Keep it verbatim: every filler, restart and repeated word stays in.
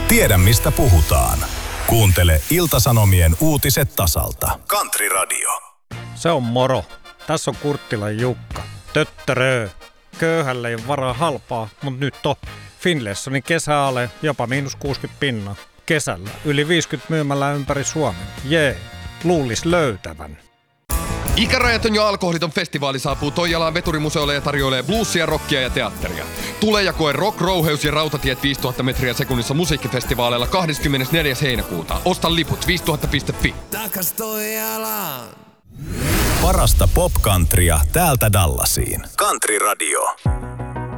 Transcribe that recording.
Tiedä mistä puhutaan. Kuuntele Ilta-Sanomien uutiset tasalta. Country Radio. Se on moro. Tässä on Kurttilan Jukka. Töttörö. Köyhälle ei ole varaa halpaa, mutta nyt on Finlaysonin kesäale jopa miinus kuusikymmentä pinnaa. Kesällä yli viisikymmentä myymällä ympäri Suomen. Jee, luulis löytävän. Ikärajaton ja alkoholiton festivaali saapuu Toijalaan veturimuseolle ja tarjoilee bluesia, rockia ja teatteria. Tule ja koe Rock, Rouheus ja Rautatiet viisituhatta metriä sekunnissa musiikkifestivaaleilla kahdeskymmenesneljäs heinäkuuta. Osta liput viisituhatta piste fi. Takas Toijalaan. Parasta pop-countrya täältä Dallasiin. Country Radio.